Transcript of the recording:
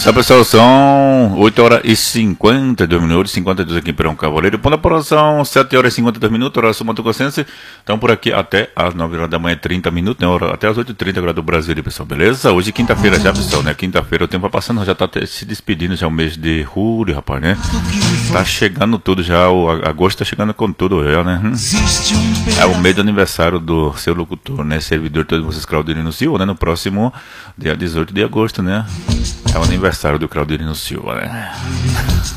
Sabe, pessoal, são 8 horas e 52 minutos, 52 aqui em Perão Cavaleiro. Ponto da população, 7 horas e 52 minutos, hora sul Mato Grossense. Então por aqui até as 9 horas da manhã, 30 minutos, né? Até as 8h30 agora do Brasil, pessoal, beleza? Hoje quinta-feira já, pessoal, né? Quinta-feira o tempo vai passando, já tá se despedindo já o mês de julho, rapaz, né? Tá chegando tudo já, o agosto tá chegando com tudo, né? É o mês do aniversário do seu locutor, né? Servidor de todos vocês, Claudirino Silva, né? No próximo dia 18 de agosto, né? É o aniversário do Claudirino Silva, né?